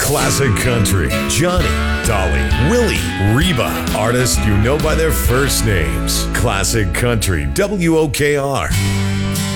Classic country. Johnny, Dolly, Willie, Reba. Artists you know by their first names. Classic country. WOKR.